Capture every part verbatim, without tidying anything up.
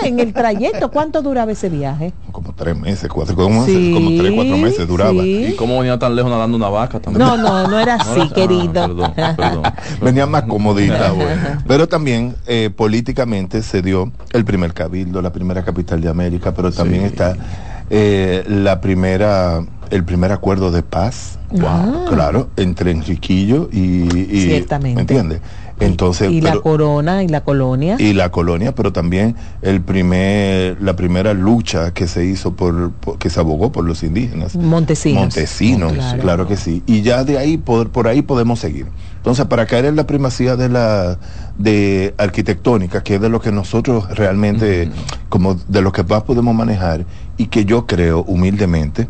en el trayecto, ¿cuánto duraba ese viaje? Como tres meses, cuatro, como, sí, como tres, cuatro meses duraba. Sí. ¿Y cómo venía tan lejos nadando una vaca también? No, no, no era así, no era, querido. Ah, perdón, perdón. Venía más comodita. Bueno. Pero también eh, políticamente se dio el primer cabildo, la primera capital de América, pero también sí. está eh, la primera, el primer acuerdo de paz. Wow. Claro, entre Enriquillo y, y ciertamente. ¿me entiendes? Entonces, y pero, la corona y la colonia y la colonia, pero también el primer la primera lucha que se hizo por, por que se abogó por los indígenas montesinos montesinos claro. claro que sí, y ya de ahí por, por ahí podemos seguir. Entonces, para caer en la primacía de la de arquitectónica, que es de lo que nosotros realmente uh-huh. como de lo que más podemos manejar, y que yo creo humildemente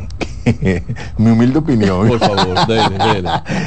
mi humilde opinión por favor, dele, dele.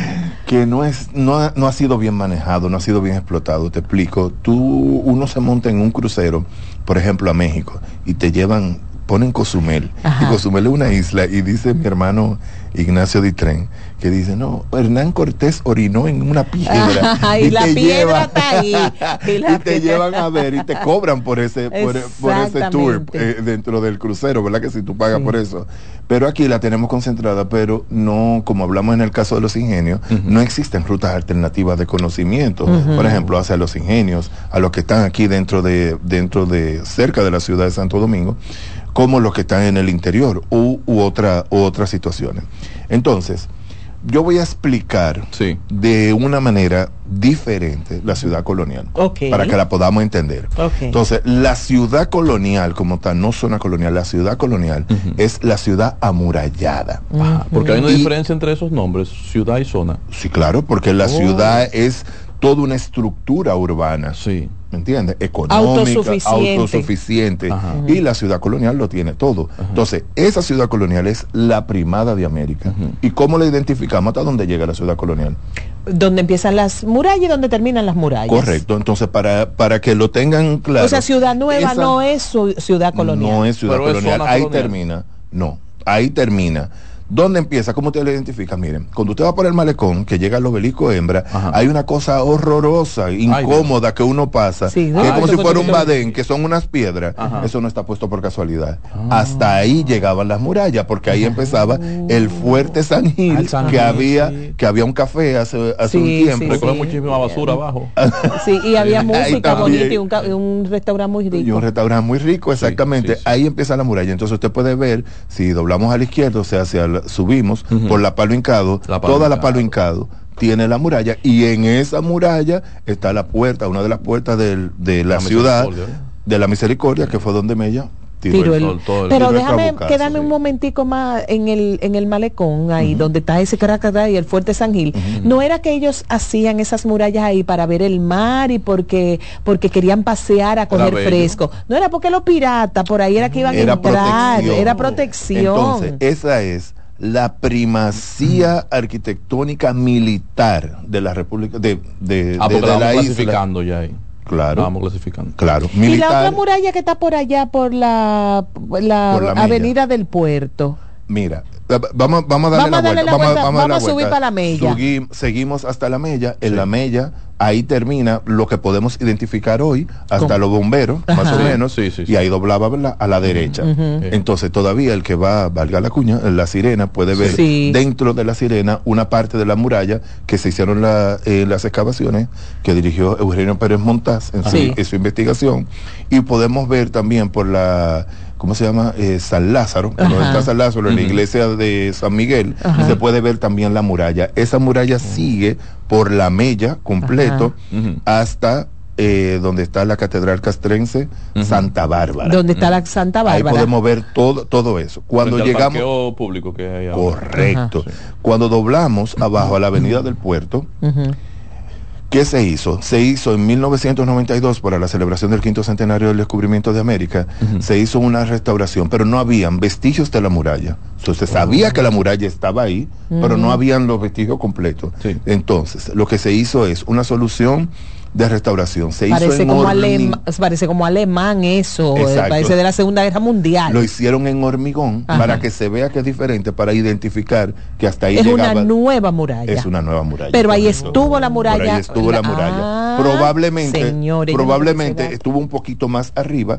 que no es no ha, no ha sido bien manejado, no ha sido bien explotado. Te explico, tú uno se monta en un crucero, por ejemplo a México, y te llevan, ponen Cozumel, Ajá. y Cozumel es una isla, y dice mi hermano Ignacio Ditren, que dice, no, Hernán Cortés orinó en una piedra. Ajá, y, y la piedra llevan, está ahí. Y, la y te llevan a ver y te cobran por ese, por, por ese tour eh, dentro del crucero, ¿verdad? Que si tú pagas sí. por eso. Pero aquí la tenemos concentrada, pero no, como hablamos en el caso de los ingenios, uh-huh. no existen rutas alternativas de conocimiento. Uh-huh. Por ejemplo, hacia los ingenios, a los que están aquí dentro de, dentro de, cerca de la ciudad de Santo Domingo, como los que están en el interior u, u, otra, u otras situaciones. Entonces, yo voy a explicar sí. de una manera diferente la ciudad colonial, okay. para que la podamos entender. Okay. Entonces, la ciudad colonial como tal, no zona colonial, la ciudad colonial uh-huh. es la ciudad amurallada. Uh-huh. Ajá, porque hay una y, diferencia entre esos nombres, ciudad y zona. Sí, claro, porque la oh. ciudad es toda una estructura urbana. Sí. ¿Me entiendes? Económica, autosuficiente, autosuficiente y la ciudad colonial lo tiene todo. Ajá. Entonces, esa ciudad colonial es la primada de América. Ajá. ¿Y cómo la identificamos? ¿Hasta dónde llega la ciudad colonial? Donde empiezan las murallas y donde terminan las murallas. Correcto. Entonces, para, para que lo tengan claro. O sea, Ciudad Nueva esa, no es su, ciudad colonial. No es ciudad Pero colonial. Es ahí colonial. termina. No, ahí termina. ¿Dónde empieza? ¿Cómo usted lo identifica? Miren, cuando usted va por el malecón, que llega al obelisco Hembra, Ajá. hay una cosa horrorosa, incómoda, Ay, que uno pasa, sí, que es como si fuera un que badén, que son unas piedras. Ajá. Eso no está puesto por casualidad. Ah. Hasta ahí llegaban las murallas, porque ahí empezaba el fuerte San Gil, San que Gil, había sí. que había un café hace, hace sí, un tiempo. Sí, sí. muchísima basura abajo. Sí, y había música bonita y un, un restaurante muy rico. Y un restaurante muy rico, exactamente. Sí, sí, sí. Ahí empieza la muralla. Entonces usted puede ver, si doblamos a la izquierda, o sea, hacia la, subimos, uh-huh. por la Palo Hincado, la Palo toda Hincado. la Palo Hincado tiene la muralla, y en esa muralla está la puerta, una de las puertas del, de la, la ciudad de la Misericordia, que fue donde Mella tiró, tiró el, el, sol, el, pero déjame bucazo, quedarme sí. un momentico más en el en el malecón ahí uh-huh. donde está ese Caracas y el fuerte San Gil. Uh-huh. No era que ellos hacían esas murallas ahí para ver el mar y porque porque querían pasear a coger fresco. No era porque los piratas por ahí era que iban era a entrar, protección. era protección. Entonces, esa es la primacía uh-huh. arquitectónica militar de la República de de, ah, de, de la, la clasificando isla. Ya ahí. Claro. Vamos clasificando. Claro. Militar. Y la otra muralla que está por allá, por la, la, por la avenida del puerto. Mira, vamos, vamos a darle vamos la, darle vuelta. la vuelta. Vamos, vamos, vamos a subir vuelta. para la Mella. Subí, seguimos hasta la Mella. En sí. la Mella, ahí termina lo que podemos identificar hoy, hasta ¿Cómo? los bomberos, Ajá. más o menos. Sí, sí, sí. Y ahí doblaba, ¿verdad?, a la derecha. Uh-huh. Entonces, todavía el que va, valga la cuña, la Sirena, puede ver sí. dentro de la Sirena una parte de la muralla que se hicieron la, eh, las excavaciones que dirigió Eugenio Pérez Montaz en su, sí. en su investigación. Y podemos ver también por la... ¿cómo se llama? Eh, San Lázaro, donde está San Lázaro, en uh-huh. la iglesia de San Miguel, uh-huh. se puede ver también la muralla. Esa muralla uh-huh. sigue por la Mella completo uh-huh. hasta eh, donde está la Catedral Castrense, uh-huh. Santa Bárbara. Donde está la Santa Bárbara. Ahí podemos ver todo, todo eso. Cuando frente llegamos... al parqueo público que hay ahora. Correcto. Uh-huh. Cuando doblamos uh-huh. abajo a la avenida del Puerto, uh-huh. ¿qué se hizo? Se hizo en mil novecientos noventa y dos para la celebración del quinto centenario del descubrimiento de América, uh-huh. se hizo una restauración, pero no habían vestigios de la muralla. Entonces se sabía uh-huh. que la muralla estaba ahí, uh-huh. pero no habían los vestigios completos. Sí. Entonces, lo que se hizo es una solución de restauración. Se parece, hizo como alema, parece como alemán eso, Exacto. parece de la Segunda Guerra Mundial. Lo hicieron en hormigón Ajá. para que se vea que es diferente, para identificar que hasta ahí es llegaba. Es una nueva muralla. Es una nueva muralla. Pero ahí estuvo la muralla. Por ahí estuvo la, la muralla. Ah, probablemente, señores, probablemente estuvo un poquito más arriba,